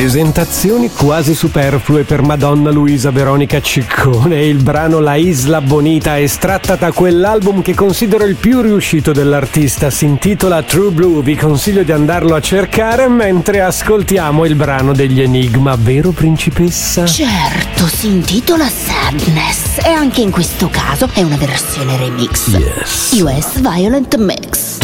Presentazioni quasi superflue per Madonna Luisa Veronica Ciccone e il brano La Isla Bonita, estratta da quell'album che considero il più riuscito dell'artista, si intitola True Blue. Vi consiglio di andarlo a cercare mentre ascoltiamo il brano degli Enigma, vero principessa? Certo, si intitola Sadness e anche in questo caso è una versione remix. Yes. US Violent Mix.